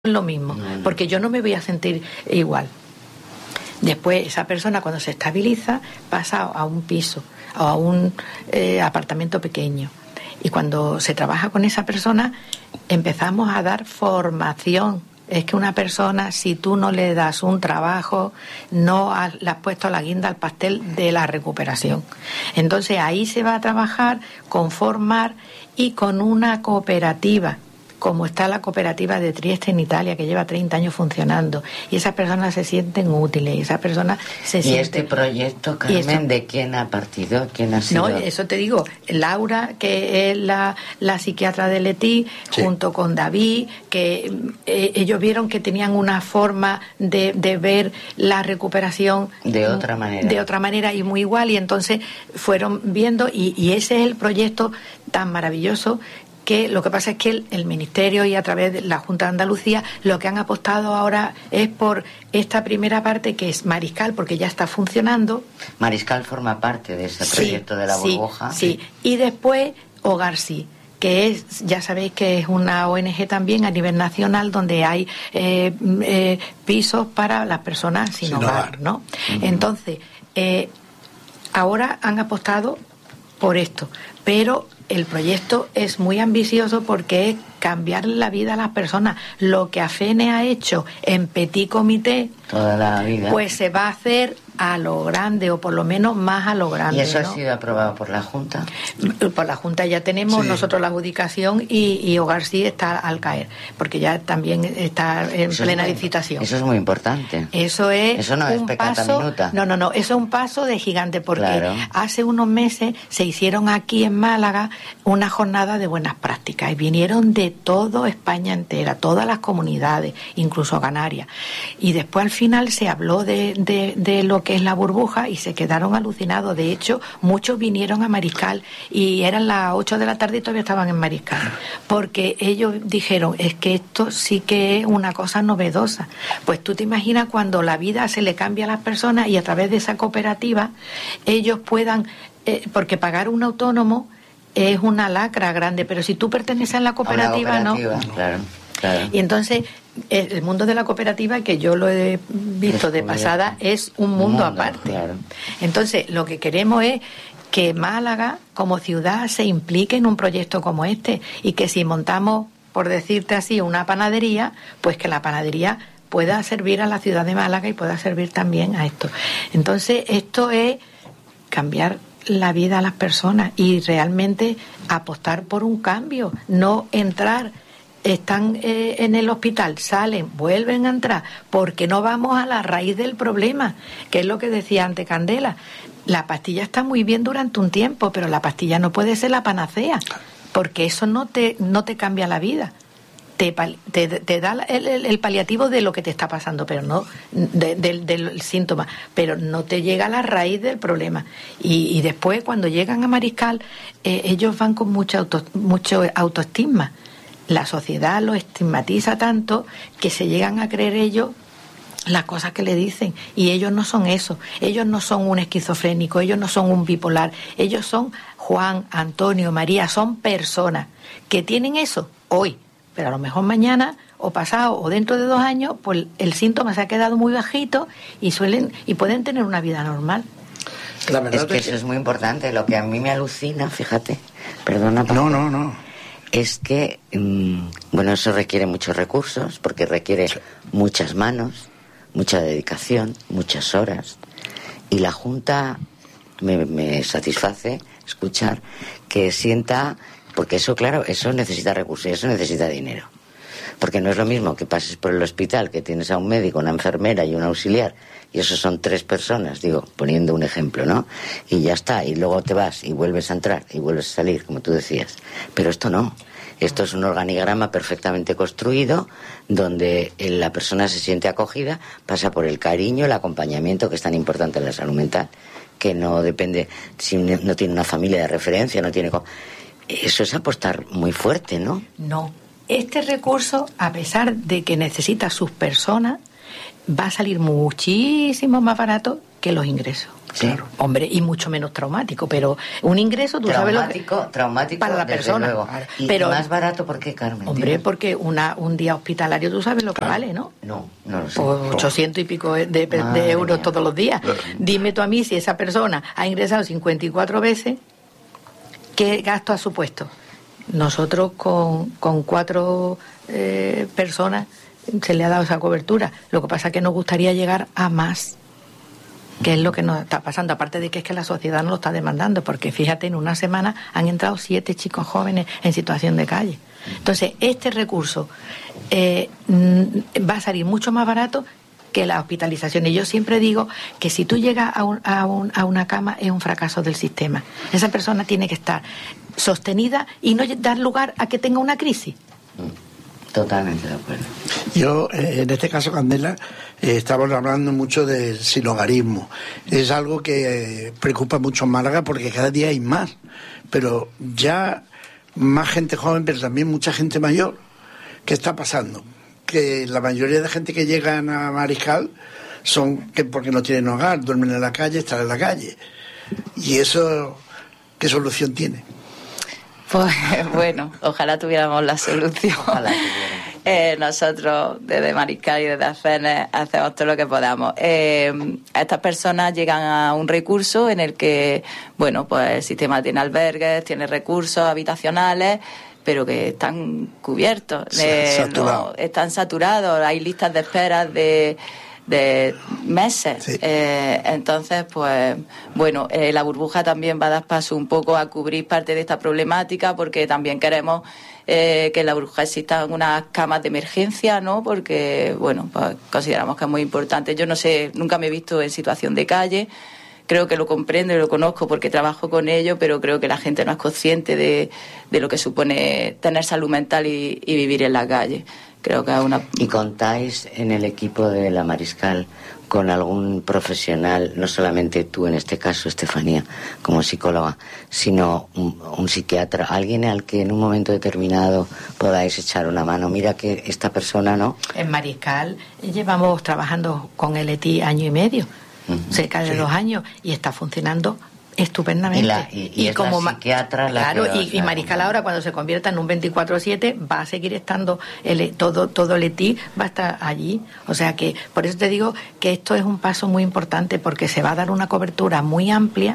lo mismo, porque yo no me voy a sentir igual. Después esa persona, cuando se estabiliza, pasa a un piso o a un apartamento pequeño, y cuando se trabaja con esa persona empezamos a dar formación. Es que una persona, si tú no le das un trabajo, no le has puesto la guinda al pastel de la recuperación. Entonces ahí se va a trabajar con formar y con una cooperativa, como está la cooperativa de Trieste en Italia, que lleva 30 años funcionando, y esas personas se sienten útiles, y esas personas se sienten... ¿Y este proyecto, Carmen, de quién ha partido? ¿Quién ha sido? No, eso te digo, Laura, que es la psiquiatra de Leti, sí, junto con David, que ellos vieron que tenían una forma de ver la recuperación de otra manera y muy igual, y entonces fueron viendo, y ese es el proyecto tan maravilloso. Que lo que pasa es que el Ministerio y a través de la Junta de Andalucía lo que han apostado ahora es por esta primera parte, que es Mariscal, porque ya está funcionando. Mariscal forma parte de ese proyecto de la burbuja. Sí, y después Hogar Sí, que es, ya sabéis que es una ONG también a nivel nacional, donde hay pisos para las personas sin hogar, ¿no? Uh-huh. Entonces, ahora han apostado por esto, pero el proyecto es muy ambicioso porque es cambiar la vida a las personas. Lo que AFENE ha hecho en Petit Comité, toda la vida, pues se va a hacer a lo grande, o por lo menos más a lo grande. ¿Y eso, ¿no?, ha sido aprobado por la Junta? Por la Junta ya tenemos, sí, nosotros la adjudicación, y Hogar Sí está al caer, porque ya también está en plena licitación. Eso es muy importante. Eso no es pecata minuta. No, eso es un paso de gigante, porque claro, hace unos meses se hicieron aquí en Málaga una jornada de buenas prácticas, y vinieron de toda España entera, todas las comunidades, incluso Canarias, y después al final se habló de lo que es la burbuja, y se quedaron alucinados. De hecho, muchos vinieron a Mariscal y eran las 8 de la tarde y todavía estaban en Mariscal, porque ellos dijeron, es que esto sí que es una cosa novedosa. Pues tú te imaginas cuando la vida se le cambia a las personas, y a través de esa cooperativa ellos puedan, porque pagar un autónomo es una lacra grande, pero si tú perteneces a la cooperativa, no. Claro. Y entonces el mundo de la cooperativa, que yo lo he visto de pasada, es un mundo aparte. Claro. Entonces lo que queremos es que Málaga como ciudad se implique en un proyecto como este, y que si montamos, por decirte así, una panadería, pues que la panadería pueda servir a la ciudad de Málaga y pueda servir también a esto. Entonces esto es cambiar la vida a las personas y realmente apostar por un cambio, no entrar, están en el hospital, salen, vuelven a entrar, porque no vamos a la raíz del problema, que es lo que decía antes Candela. La pastilla está muy bien durante un tiempo, pero la pastilla no puede ser la panacea, porque eso no te cambia la vida. Te da el paliativo de lo que te está pasando, pero no del síntoma, pero no te llega a la raíz del problema. Y después, cuando llegan a Mariscal, ellos van con mucho autoestima. La sociedad lo estigmatiza tanto que se llegan a creer ellos las cosas que le dicen, y ellos no son eso. Ellos no son un esquizofrénico, ellos no son un bipolar, ellos son Juan, Antonio, María, son personas que tienen eso hoy, pero a lo mejor mañana o pasado o dentro de 2 años, pues el síntoma se ha quedado muy bajito y pueden tener una vida normal. La verdad es que eso es muy importante. Lo que a mí me alucina, fíjate, perdona. No. Es que, eso requiere muchos recursos, porque requiere muchas manos, mucha dedicación, muchas horas. Y la Junta me satisface escuchar que sienta, porque eso, claro, eso necesita recursos, eso necesita dinero. Porque no es lo mismo que pases por el hospital, que tienes a un médico, una enfermera y un auxiliar, y eso son 3 personas, digo, poniendo un ejemplo, ¿no? Y ya está, y luego te vas y vuelves a entrar y vuelves a salir, como tú decías. Pero esto no. Esto es un organigrama perfectamente construido, donde la persona se siente acogida, pasa por el cariño, el acompañamiento, que es tan importante en la salud mental, que no depende, si no tiene una familia de referencia, no tiene... Eso es apostar muy fuerte, ¿no? No. Este recurso, a pesar de que necesita sus personas, va a salir muchísimo más barato que los ingresos. Sí. Claro. Hombre, y mucho menos traumático, pero un ingreso, tú sabes lo que... Traumático para la desde persona. luego. ¿Y pero más barato por qué, Carmen? Hombre, Dime. porque un día hospitalario tú sabes lo que vale, ¿no? No lo sé. Pues 800 y pico de euros mía. todos los días. Dime tú a mí, si esa persona ha ingresado 54 veces, ¿qué gasto ha supuesto? Nosotros con 4 personas se le ha dado esa cobertura. Lo que pasa es que nos gustaría llegar a más, que es lo que nos está pasando, aparte de que es que la sociedad nos lo está demandando, porque fíjate, en una semana han entrado 7 chicos jóvenes en situación de calle. Entonces, este recurso va a salir mucho más barato que la hospitalización. Y yo siempre digo que si tú llegas a una cama es un fracaso del sistema. Esa persona tiene que estar sostenida y no dar lugar a que tenga una crisis. Totalmente de acuerdo. Yo, en este caso, Candela, estamos hablando mucho del sinhogarismo. Es algo que preocupa mucho en Málaga porque cada día hay más. Pero ya más gente joven, pero también mucha gente mayor. ¿Qué está pasando? Que la mayoría de gente que llegan a Mariscal son que porque no tienen hogar, duermen en la calle, están en la calle. ¿Y eso qué solución tiene? Pues bueno, ojalá tuviéramos la solución. Ojalá tuviéramos. Nosotros desde Mariscal y desde AFENES hacemos todo lo que podamos. Estas personas llegan a un recurso en el que, bueno, pues el sistema tiene albergues, tiene recursos habitacionales, pero que están cubiertos. Saturados. Están saturados, hay listas de espera de meses. Sí. Entonces, pues bueno, la burbuja también va a dar paso un poco a cubrir parte de esta problemática, porque también queremos que en la burbuja existan unas camas de emergencia, ¿no? Porque, bueno, pues consideramos que es muy importante. Yo no sé, nunca me he visto en situación de calle. Creo que lo comprendo y lo conozco porque trabajo con ello, pero creo que la gente no es consciente de lo que supone tener salud mental y vivir en la calle. Creo que es una... ¿Y contáis en el equipo de la Mariscal con algún profesional, no solamente tú en este caso, Estefanía, como psicóloga, sino un psiquiatra, alguien al que en un momento determinado podáis echar una mano? Mira que esta persona, ¿no? En Mariscal llevamos trabajando con el ETI 1 año y medio, cerca de 2 años, y está funcionando estupendamente. Y es como la psiquiatra la claro, que y Mariscal ahora, cuando se convierta en un 24/7, va a seguir estando todo el ETI va a estar allí. O sea que por eso te digo que esto es un paso muy importante, porque se va a dar una cobertura muy amplia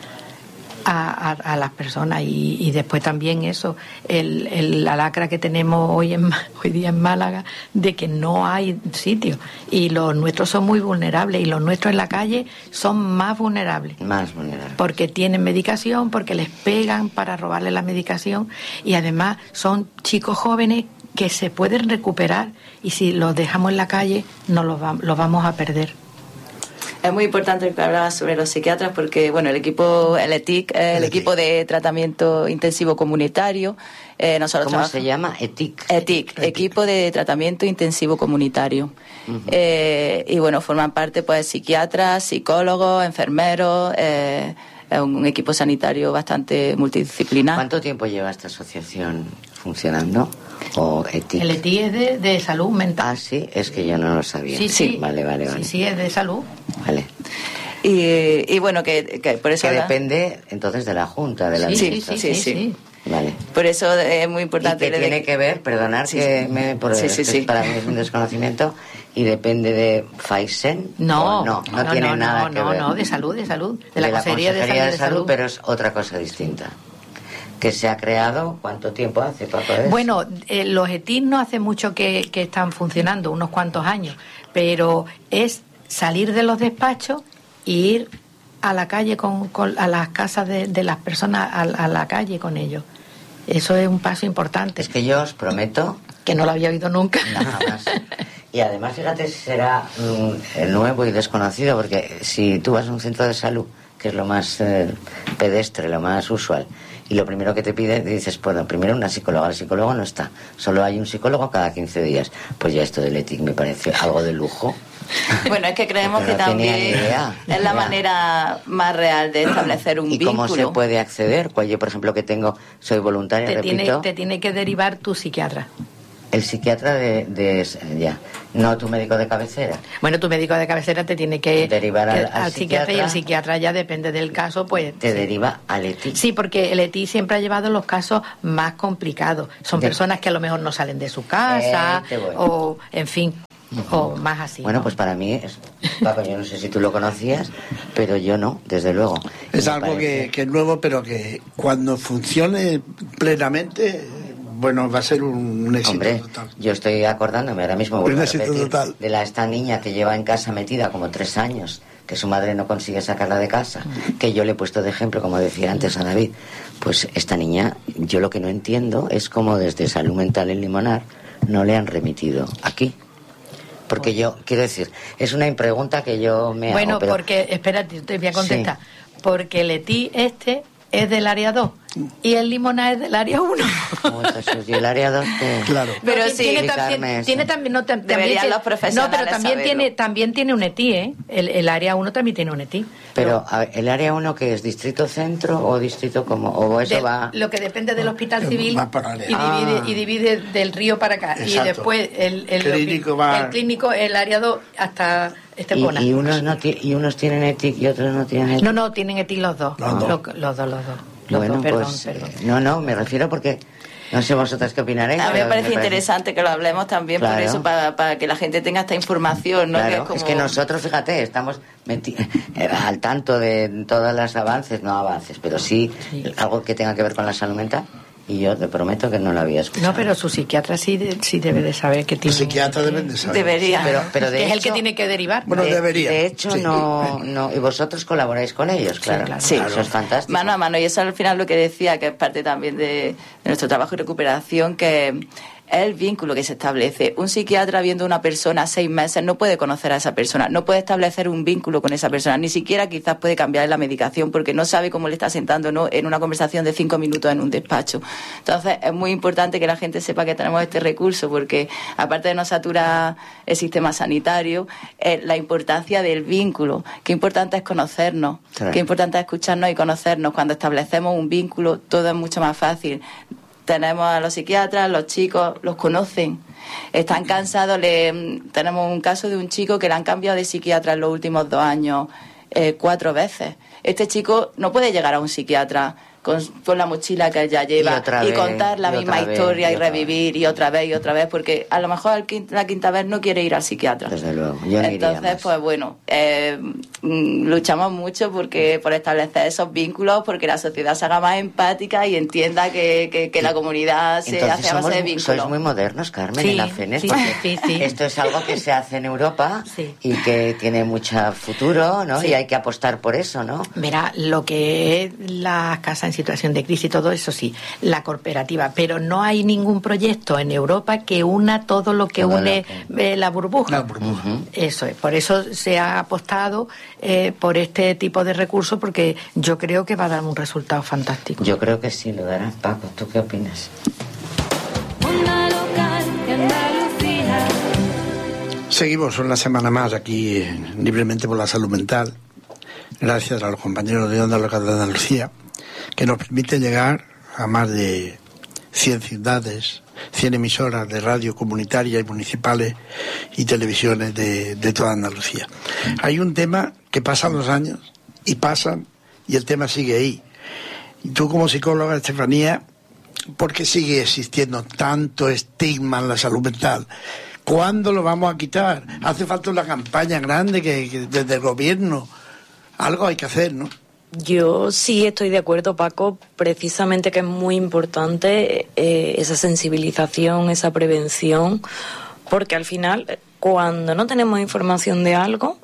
a las personas, y después también eso, la lacra que tenemos hoy día en Málaga, de que no hay sitio, y los nuestros son muy vulnerables, y los nuestros en la calle son más vulnerables. Más vulnerables. Porque tienen medicación, porque les pegan para robarle la medicación, y además son chicos jóvenes que se pueden recuperar, y si los dejamos en la calle los vamos a perder. Es muy importante que hablabas sobre los psiquiatras, porque bueno, el ETIC, el equipo de tratamiento intensivo comunitario, nosotros ¿Cómo se llama? ETIC, equipo de tratamiento intensivo comunitario. Y bueno, forman parte pues psiquiatras, psicólogos, enfermeros, es un equipo sanitario bastante multidisciplinar. ¿Cuánto tiempo lleva esta asociación funcionando? ¿O ETIC? El ETI es de salud mental. Ah, sí, es que yo no lo sabía. Sí. Vale. Sí, es de salud. Vale. Y bueno, que por eso... Que depende entonces de la Junta, de la administración. Sí. Vale. Por eso es muy importante... Y que tiene que ver, perdonar para mí es un desconocimiento, y depende de FAISEN. No tiene nada que ver. No, de salud, de la Consejería de Salud, pero pero es otra cosa distinta. Que se ha creado, ¿cuánto tiempo hace para poder? Bueno, los ETIC no hace mucho que están funcionando, unos cuantos años, pero es salir de los despachos e ir a la calle a las casas de las personas, a la calle con ellos. Eso es un paso importante. Es que yo os prometo... Que no lo había oído nunca. Nada más. Y además, fíjate, será nuevo y desconocido, porque si tú vas a un centro de salud, que es lo más pedestre, lo más usual, y lo primero que te piden, dices, bueno, primero una psicóloga. El psicólogo no está, solo hay un psicólogo cada 15 días. Pues ya esto del ETIC me parece algo de lujo. Bueno, es que creemos que también es la manera más real de establecer un vínculo. ¿Y cómo se puede acceder? Pues yo, por ejemplo, que soy voluntaria, te tiene que derivar tu psiquiatra. El psiquiatra ya. No tu médico de cabecera. Bueno, tu médico de cabecera te tiene que derivar al psiquiatra, y el psiquiatra ya depende del caso, pues... Te deriva al ETI. Sí, porque el ETI siempre ha llevado los casos más complicados. Son personas que a lo mejor no salen de su casa, o, en fin, o más así. Bueno, ¿no? pues para mí, Paco, yo no sé si tú lo conocías, pero yo no, desde luego. Es algo que es nuevo, pero que cuando funcione plenamente... Bueno, va a ser un éxito. Hombre, total. Yo estoy acordándome ahora mismo Un éxito total. de esta niña que lleva en casa metida como 3 años, que su madre no consigue sacarla de casa, que yo le he puesto de ejemplo, como decía antes a David. Pues esta niña, yo lo que no entiendo es cómo desde Salud Mental en Limonar no le han remitido aquí. Porque yo, quiero decir, es una pregunta que yo me hago. Bueno, pero... porque, espérate, te voy a contestar. Sí. Porque el ETI es del área 2 y el Limonar es del área 1. Y el área 2 claro. Pero No, sí, tiene también deberían los profesionales pero también tiene un ETI, ¿eh? El área 1 también tiene un ETI. Pero a ver, el área 1 que es distrito centro o distrito como o eso va lo que depende del hospital civil y divide del río para acá. Exacto. Y después el clínico, el área 2 hasta Estepona. Y unos tienen ETI y otros no tienen ETI. No, tienen ETI los dos. Los dos. Bueno, perdón. No, me refiero porque no sé vosotras qué opinaréis. A mí me parece interesante que lo hablemos también, claro. Por eso, para que la gente tenga esta información, ¿no? Claro, que es que nosotros, fíjate, estamos al tanto de todos los avances, pero sí algo que tenga que ver con la salud mental. Y yo te prometo que no lo había escuchado. No, pero su psiquiatra sí debe de saber que tiene. Los psiquiatras deben de saber. Debería. Pero de que hecho, es el que tiene que derivar. Bueno, debería. De hecho, sí. no. Y vosotros colaboráis con ellos, claro. Claro. Sí, Eso es fantástico. Mano a mano. Y eso al final lo que decía, que es parte también de nuestro trabajo de recuperación, que es el vínculo que se establece. Un psiquiatra viendo a una persona 6 meses no puede conocer a esa persona, no puede establecer un vínculo con esa persona, ni siquiera quizás puede cambiar la medicación porque no sabe cómo le está sentando, ¿no?, en una conversación de 5 minutos en un despacho. Entonces es muy importante que la gente sepa que tenemos este recurso porque aparte de no saturar el sistema sanitario, la importancia del vínculo, qué importante es conocernos, claro. Qué importante es escucharnos y conocernos. Cuando establecemos un vínculo todo es mucho más fácil. Tenemos a los psiquiatras, los chicos los conocen, están cansados. Tenemos un caso de un chico que le han cambiado de psiquiatra en los últimos 2 años 4 veces. Este chico no puede llegar a un psiquiatra con la mochila que él ya lleva y contar la misma historia y revivir y otra vez, porque a lo mejor la quinta vez no quiere ir al psiquiatra. Desde luego, yo no iría Entonces, más. pues bueno, luchamos mucho por establecer esos vínculos, porque la sociedad se haga más empática y entienda que la comunidad se hace a base de vínculos. Sois muy modernos, Carmen, Sí, en la FENES, sí, porque sí. esto es algo que se hace en Europa Sí. y que tiene mucho futuro, ¿no? Sí. Y hay que apostar por eso, ¿no? Verá, lo que es las casas en situación de crisis, todo eso sí, la cooperativa, pero no hay ningún proyecto en Europa que una todo lo que une la burbuja. La burbuja. Eso es, por eso se ha apostado por este tipo de recursos, porque yo creo que va a dar un resultado fantástico. Yo creo que sí, lo dará. Paco, ¿tú qué opinas? Onda local de Andalucía. Seguimos una semana más aquí Libremente por la Salud Mental, gracias a los compañeros de Onda Local de Andalucía, que nos permite llegar a más de 100 ciudades, 100 emisoras de radio comunitarias y municipales y televisiones de toda Andalucía. Hay un tema que pasan los años y pasan y el tema sigue ahí. Y tú como psicóloga, Estefanía, ¿por qué sigue existiendo tanto estigma en la salud mental? ¿Cuándo lo vamos a quitar? Hace falta una campaña grande que desde el gobierno algo hay que hacer, ¿no? Yo sí estoy de acuerdo, Paco, precisamente que es muy importante esa sensibilización, esa prevención, porque al final, cuando no tenemos información de algo,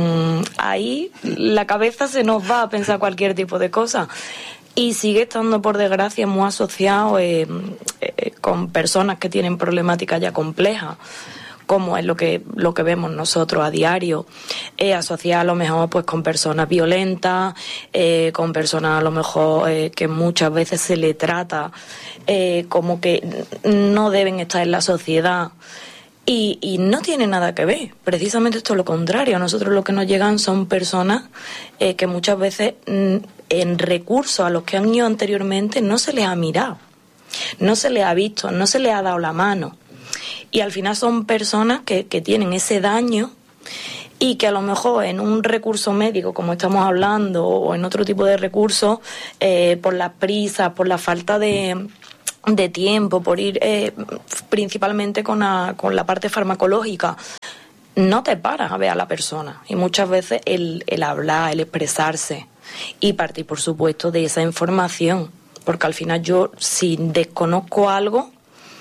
ahí la cabeza se nos va a pensar cualquier tipo de cosa. Y sigue estando, por desgracia, muy asociado con personas que tienen problemáticas ya complejas, como es lo que vemos nosotros a diario, asociada a lo mejor pues con personas violentas, con personas a lo mejor que muchas veces se le trata como que no deben estar en la sociedad. Y no tiene nada que ver, precisamente esto es lo contrario. A nosotros lo que nos llegan son personas que muchas veces en recursos a los que han ido anteriormente no se les ha mirado, no se les ha visto, no se les ha dado la mano. Y al final son personas que tienen ese daño y que a lo mejor en un recurso médico, como estamos hablando, o en otro tipo de recursos, por las prisas, por la falta de tiempo, por ir principalmente con la parte farmacológica, no te paras a ver a la persona. Y muchas veces el hablar, el expresarse y partir, por supuesto, de esa información. Porque al final yo, si desconozco algo,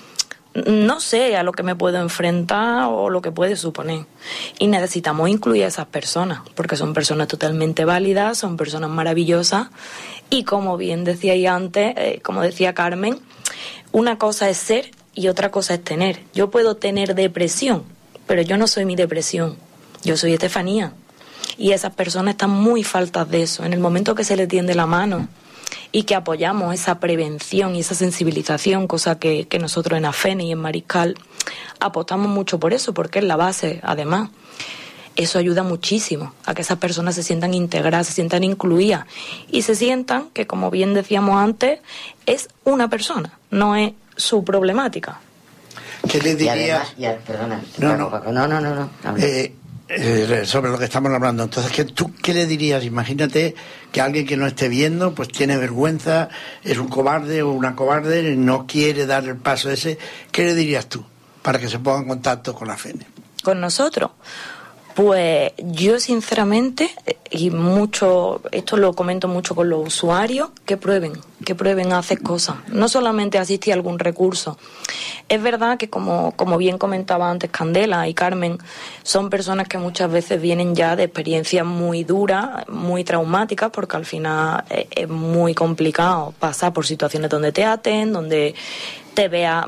no sé a lo que me puedo enfrentar o lo que puede suponer. Y necesitamos incluir a esas personas, porque son personas totalmente válidas, son personas maravillosas. Y como bien decíais antes, como decía Carmen, una cosa es ser y otra cosa es tener. Yo puedo tener depresión, pero yo no soy mi depresión, yo soy Estefanía. Y esas personas están muy faltas de eso. En el momento que se les tiende la mano y que apoyamos esa prevención y esa sensibilización, cosa que nosotros en AFENE y en Mariscal apostamos mucho por eso, porque es la base, además. Eso ayuda muchísimo a que esas personas se sientan integradas, se sientan incluidas y se sientan que, como bien decíamos antes, es una persona, no es su problemática. ¿Qué le diría? Y además, perdona, no. Sobre lo que estamos hablando. Entonces, ¿tú qué le dirías? Imagínate que alguien que no esté viendo, pues tiene vergüenza, es un cobarde o una cobarde, no quiere dar el paso ese. ¿Qué le dirías tú para que se ponga en contacto con AFENE? Con nosotros. Pues yo sinceramente, y mucho, esto lo comento mucho con los usuarios, que prueben a hacer cosas, no solamente asistir a algún recurso. Es verdad que como bien comentaba antes Candela y Carmen, son personas que muchas veces vienen ya de experiencias muy duras, muy traumáticas, porque al final es muy complicado pasar por situaciones donde te aten, donde te veas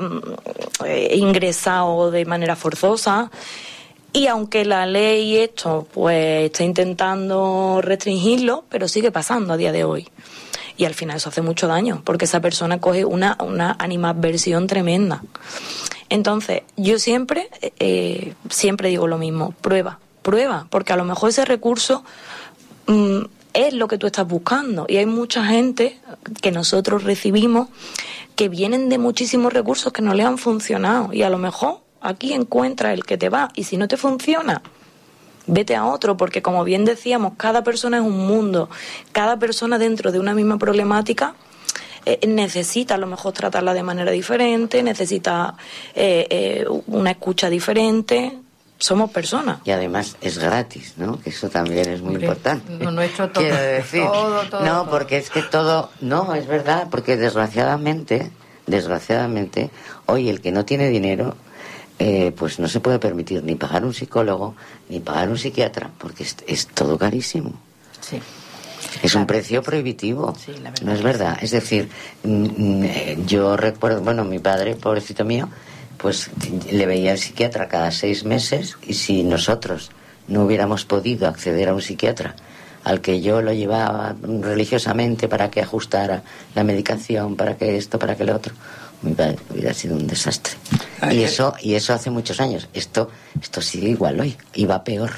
ingresado de manera forzosa. Y aunque la ley esto pues está intentando restringirlo, pero sigue pasando a día de hoy. Y al final eso hace mucho daño, porque esa persona coge una animadversión tremenda. Entonces, yo siempre digo lo mismo, prueba, porque a lo mejor ese recurso es lo que tú estás buscando. Y hay mucha gente que nosotros recibimos que vienen de muchísimos recursos que no les han funcionado. Y a lo mejor aquí encuentra el que te va, y si no te funciona, vete a otro, porque como bien decíamos, cada persona es un mundo, cada persona dentro de una misma problemática necesita a lo mejor tratarla de manera diferente, necesita una escucha diferente. Somos personas. Y además es gratis, ¿no? Que eso también es muy importante. Lo nuestro todo. Quiero decir, todo. Porque es que todo, no, es verdad, porque desgraciadamente, hoy el que no tiene dinero, pues no se puede permitir ni pagar un psicólogo ni pagar un psiquiatra, porque es todo carísimo. Sí. Es un precio prohibitivo. Sí, la verdad. No es verdad. Es decir, yo recuerdo, mi padre, pobrecito mío, pues le veía al psiquiatra cada 6 meses, y si nosotros no hubiéramos podido acceder a un psiquiatra al que yo lo llevaba religiosamente para que ajustara la medicación, para que esto, para que lo otro, mi padre hubiera sido un desastre. Y eso hace muchos años. Esto sigue igual hoy, y va peor,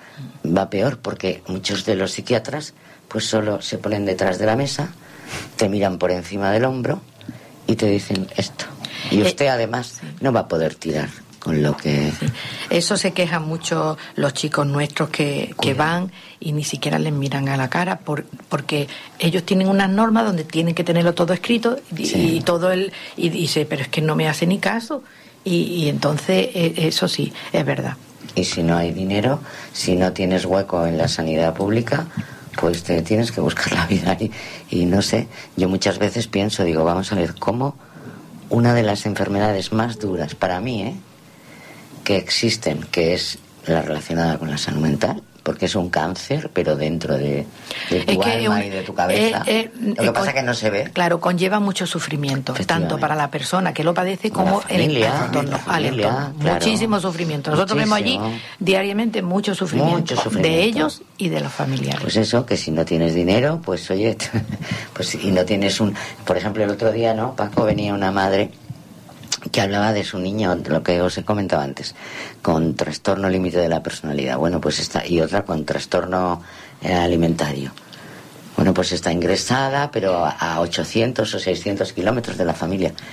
porque muchos de los psiquiatras pues solo se ponen detrás de la mesa, te miran por encima del hombro y te dicen esto, y usted además no va a poder tirar con lo que... Sí. Eso se quejan mucho los chicos nuestros que van y ni siquiera les miran a la cara porque ellos tienen unas normas donde tienen que tenerlo todo escrito y dice, pero es que no me hace ni caso, y entonces eso sí, es verdad. Y si no hay dinero, si no tienes hueco en la sanidad pública, pues te tienes que buscar la vida y no sé, yo muchas veces pienso, digo, vamos a ver cómo una de las enfermedades más duras para mí, que existen, que es la relacionada con la salud mental, porque es un cáncer, pero dentro de tu alma y de tu cabeza. Lo que pasa es que no se ve. Claro, conlleva mucho sufrimiento, tanto para la persona que lo padece como el entorno. Claro. Muchísimo sufrimiento. Nosotros vemos allí diariamente mucho sufrimiento de ellos y de los familiares. Pues eso, que si no tienes dinero, pues oye, pues y no tienes Por ejemplo, el otro día, ¿no, Paco? Venía una madre que hablaba de su niño, lo que os he comentado antes, con trastorno límite de la personalidad. Bueno, pues y otra con trastorno alimentario. Bueno, pues está ingresada, pero a 800 o 600 kilómetros de la familia.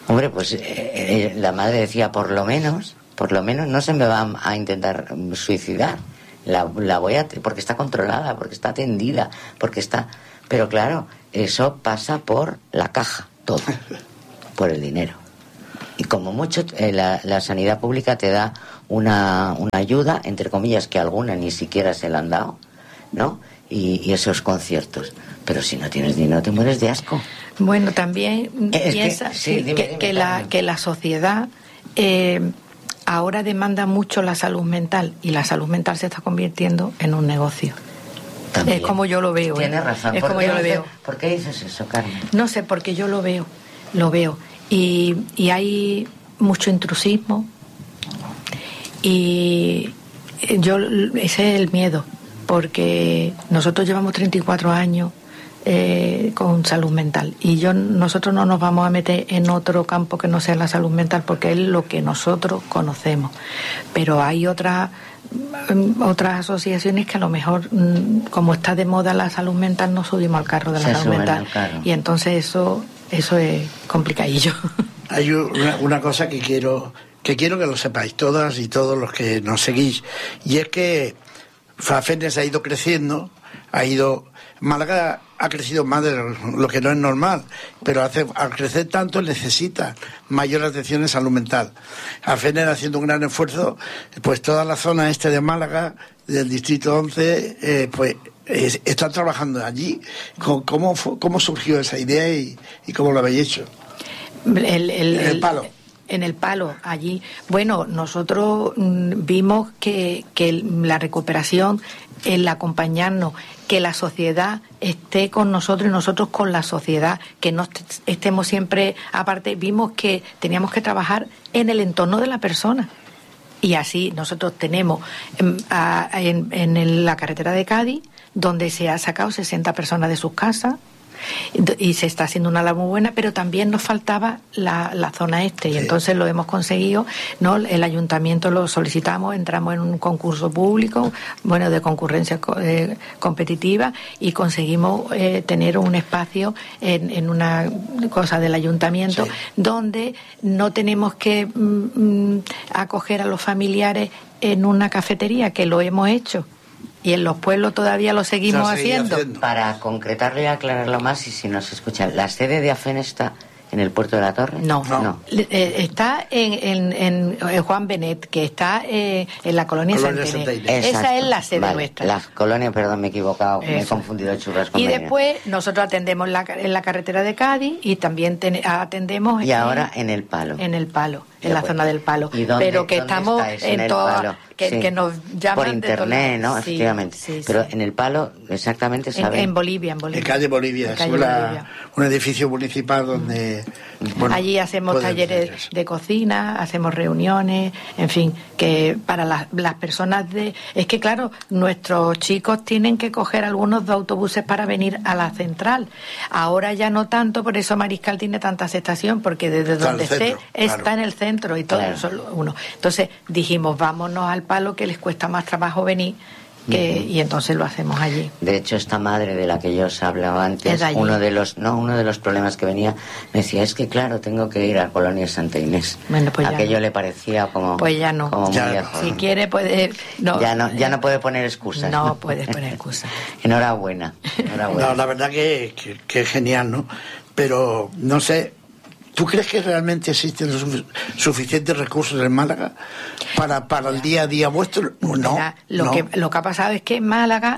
Hombre, pues la madre decía, por lo menos no se me va a intentar suicidar. La voy a... porque está controlada, porque está atendida, porque está... Pero claro, eso pasa por la caja, todo, por el dinero. Y como mucho, la sanidad pública te da una ayuda, entre comillas, que alguna ni siquiera se la han dado, ¿no? Y esos conciertos. Pero si no tienes dinero, te mueres de asco. Bueno, también piensa que la sociedad ahora demanda mucho la salud mental, y la salud mental se está convirtiendo en un negocio. También. Es como yo lo veo. Tienes razón. Es como yo lo veo. ¿Por qué dices eso, Carmen? No sé, porque yo lo veo. Y hay mucho intrusismo, y ese es el miedo, porque nosotros llevamos 34 años con salud mental, y nosotros no nos vamos a meter en otro campo que no sea la salud mental, porque es lo que nosotros conocemos. Pero hay otras asociaciones que a lo mejor, como está de moda la salud mental, no subimos al carro de la salud mental, y entonces eso es complicadillo. Hay una cosa que quiero que lo sepáis todas y todos los que nos seguís, y es que FAFENES ha ido creciendo, Málaga ha crecido más de lo que no es normal, pero al crecer tanto necesita mayor atención en salud mental. FAFENES haciendo un gran esfuerzo, pues toda la zona este de Málaga, del distrito 11, están trabajando allí. ¿Cómo surgió esa idea y cómo lo habéis hecho? El palo. En el palo, allí. Bueno, nosotros vimos que la recuperación, el acompañarnos, que la sociedad esté con nosotros y nosotros con la sociedad, que no estemos siempre aparte, vimos que teníamos que trabajar en el entorno de la persona. Y así nosotros tenemos en la carretera de Cádiz, donde se ha sacado 60 personas de sus casas, y se está haciendo una labor muy buena, pero también nos faltaba la zona este, y entonces lo hemos conseguido, ¿no? El ayuntamiento lo solicitamos, entramos en un concurso público, de concurrencia competitiva, y conseguimos tener un espacio en una cosa del ayuntamiento, donde no tenemos que acoger a los familiares en una cafetería, que lo hemos hecho. Y en los pueblos todavía lo seguimos haciendo. Para concretarlo y aclararlo más, y si nos escuchan, ¿la sede de FAFENES está en el Puerto de la Torre? No. Está en Juan Benet, que está en la colonia Santa Inés. Esa es la sede nuestra. La colonia, perdón, me he equivocado, me he confundido churras con Benet. Después nosotros atendemos en la carretera de Cádiz, y también atendemos... Y ahora en el Palo. En el Palo, en la zona del Palo. Pero que estamos en toda... Que nos llaman por internet, ¿no? Sí, efectivamente. Sí. Pero en el Palo, exactamente, ¿saben? En Bolivia. En calle Bolivia. Un edificio municipal donde... allí hacemos talleres de cocina, hacemos reuniones, en fin, que para las personas es que, claro, nuestros chicos tienen que coger algunos de autobuses para venir a la central. Ahora ya no tanto, por eso Mariscal tiene tanta aceptación, porque desde donde esté está en el centro, y todo solo uno. Entonces dijimos, vámonos al Palo, que les cuesta más trabajo venir, y entonces lo hacemos allí. De hecho, esta madre de la que yo os hablaba antes, uno de los problemas que venía, me decía, es que claro, tengo que ir a Colonia Santa Inés. Bueno, pues aquello le parecía como... Pues ya no. Como muy lejos. Si quiere puede... No. Ya no puede poner excusas. No puedes poner excusas. Enhorabuena. No, la verdad que es genial, ¿no? Pero, no sé... ¿Tú crees que realmente existen los suficientes recursos en Málaga para el día a día vuestro? No. Lo que ha pasado es que Málaga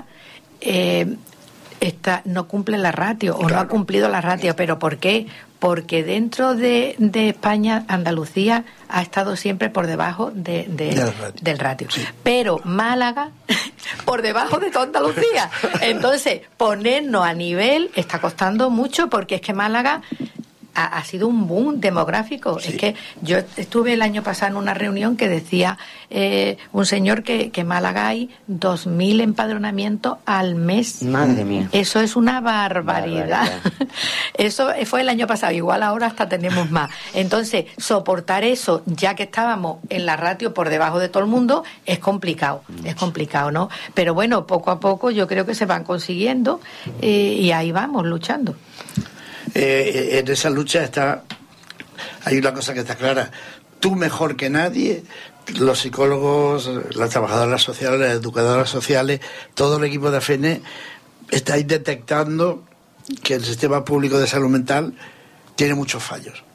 no cumple la ratio, o no ha cumplido la ratio. ¿Pero por qué? Porque dentro de España, Andalucía ha estado siempre por debajo del ratio. Sí. Pero Málaga por debajo de toda Andalucía. Entonces, ponernos a nivel está costando mucho, porque es que Málaga ha sido un boom demográfico. Sí. Es que yo estuve el año pasado en una reunión que decía un señor que en Málaga hay 2.000 empadronamientos al mes. Madre mía. Eso es una barbaridad. Eso fue el año pasado, igual ahora hasta tenemos más. Entonces, soportar eso, ya que estábamos en la ratio por debajo de todo el mundo, es complicado. Es complicado, ¿no? Pero bueno, poco a poco yo creo que se van consiguiendo, y ahí vamos, luchando. En esa lucha hay una cosa que está clara. Tú mejor que nadie, los psicólogos, las trabajadoras sociales, las educadoras sociales, todo el equipo de AFENE, estáis detectando que el sistema público de salud mental tiene muchos fallos.